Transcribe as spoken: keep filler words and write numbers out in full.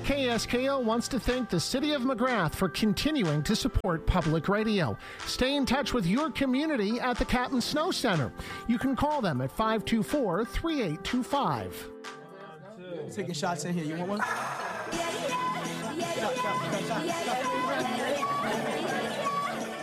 K S K O wants to thank the City of McGrath for continuing to support public radio. Stay in touch with your community at the Captain Snow Center. You can call them at five two four, three eight two five. Taking shots in here. You want one? Yeah, yeah, yeah, yeah, yeah, yeah, yeah, yeah, yeah, yeah.